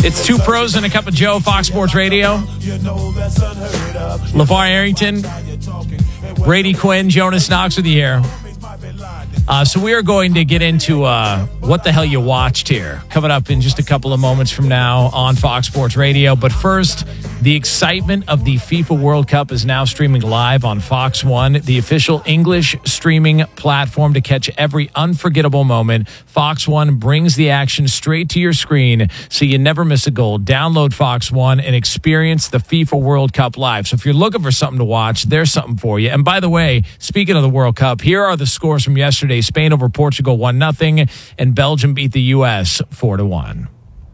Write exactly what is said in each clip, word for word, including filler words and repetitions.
It's Two Pros and a Cup of Joe, Fox Sports Radio. LeVar Arrington, Brady Quinn, Jonas Knox with you here. Uh, so we are going to get into uh, what the hell you watched here. Coming up in just a couple of moments from now on Fox Sports Radio. But first, the excitement of the FIFA World Cup is now streaming live on Fox One, the official English streaming platform to catch every unforgettable moment. Fox One brings the action straight to your screen so you never miss a goal. Download Fox One and experience the FIFA World Cup live. So if you're looking for something to watch, there's something for you. And by the way, speaking of the World Cup, here are the scores from yesterday. Spain over Portugal one nothing, and Belgium beat the U S four to one.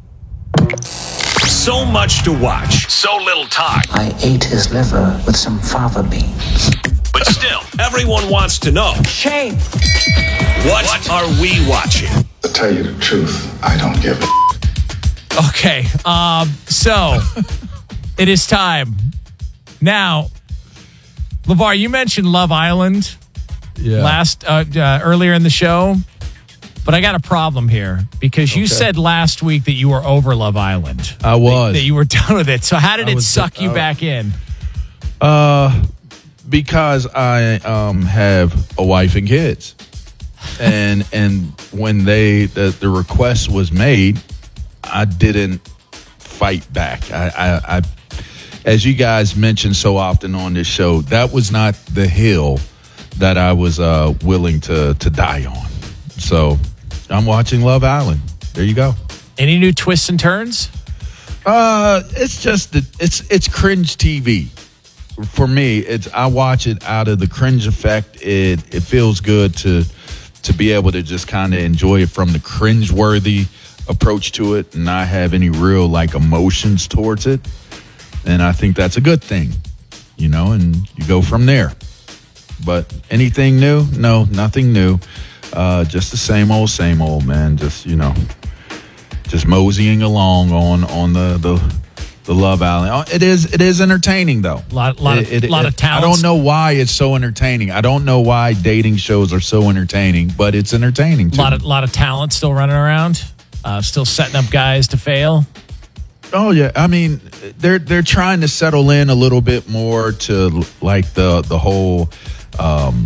So much to watch, so little time. I ate his liver with some fava beans. But still, everyone wants to know. Shame. What, what are we watching? To tell you the truth, I don't give a Okay, um, so it is time. Now, LeVar, you mentioned Love Island Yeah. last uh, uh, earlier in the show, but I got a problem here because you Okay. said last week that you were over Love Island. I was. That, that you were done with it. So how did I it was- suck you uh, back in? Uh, because I um have a wife and kids, and and when they the, the request was made, I didn't fight back. I, I, I, as you guys mentioned so often on this show, that was not the hill that I was uh, willing to to die on. So I'm watching Love Island. There you go. Any new twists and turns? Uh, it's just it's it's cringe T V. For me, it's I watch it out of the cringe effect. It it feels good to to be able to just kind of enjoy it from the cringe-worthy approach to it, and not have any real like emotions towards it. And I think that's a good thing, you know. And you go from there. But anything new? No, nothing new. Uh, just the same old, same old, man. Just, you know, just moseying along on on the the, the Love Island. It is it is entertaining though. A lot, lot, It- of, it- lot it- of talent. I don't know why it's so entertaining. I don't know why dating shows are so entertaining, but it's entertaining. A To lot me. of lot of talent still running around, uh, still setting up guys to fail. Oh yeah, I mean they're they're trying to settle in a little bit more to like the the whole um,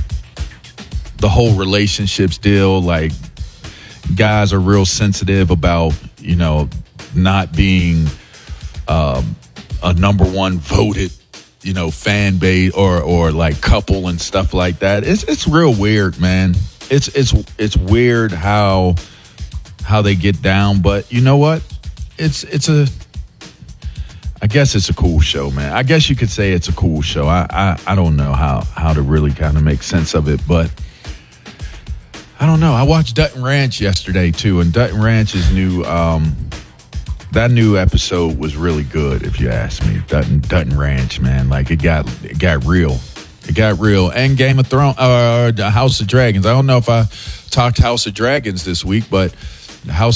the whole relationships deal. Like guys are real sensitive about you know not being um, a number one voted you know fan base or or like couple and stuff like that. It's it's real weird, man. It's it's it's weird how how they get down, but you know what? It's it's a, I guess it's a cool show, man. I guess you could say it's a cool show. I I, I don't know how, how to really kind of make sense of it, but I don't know. I watched Dutton Ranch yesterday too, and Dutton Ranch's new um that new episode was really good, if you ask me. Dutton Dutton Ranch, man, like it got it got real. It got real. And Game of Thrones, uh, House of Dragons. I don't know if I talked House of Dragons this week, but House